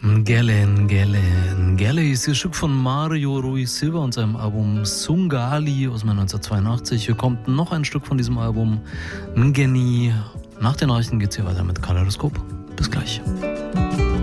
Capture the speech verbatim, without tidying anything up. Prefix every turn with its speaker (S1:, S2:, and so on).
S1: Ngele, Ngele. Ngele ist das Stück von Mario Ruiz Silva und seinem Album Sungali aus neunzehnhundertzweiundachtzig. Hier kommt noch ein Stück von diesem Album, Ngeni. Nach den Nachrichten geht's hier weiter mit Kaleidoskop. Bis gleich.